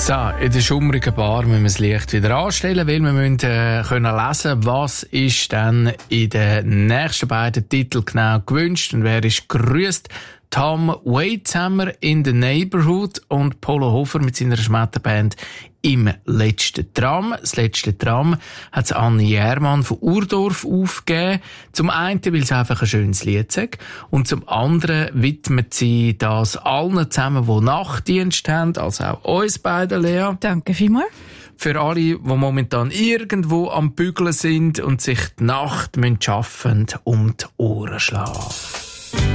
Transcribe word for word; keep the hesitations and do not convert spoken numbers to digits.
So, in der schummrigen Bar müssen wir das Licht wieder anstellen, weil wir müssen äh, können lesen, was ist dann in den nächsten beiden Titeln genau gewünscht und wer ist grüßt. Tom Waits haben wir in the Neighborhood und Polo Hofer mit seiner Schmetterband im letzten Tram. Das letzte Tram hat Anni Järmann von Urdorf aufgegeben. Zum einen, weil es einfach ein schönes Lied ist. Und zum anderen widmet sie das allen zusammen, die Nachtdienst haben, also auch uns beiden, Lea. Danke vielmals. Für alle, die momentan irgendwo am Bügeln sind und sich die Nacht arbeiten, um die Ohren schlagen.